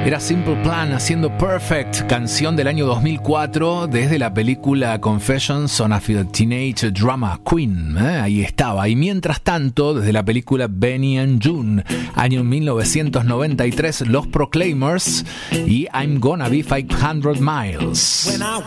Era Simple Plan haciendo Perfect, canción del año 2004 desde la película Confessions on a Teenage Drama Queen. Ahí estaba. Y mientras tanto, desde la película Benny and June, año 1993, Los Proclaimers y I'm Gonna Be 500 Miles.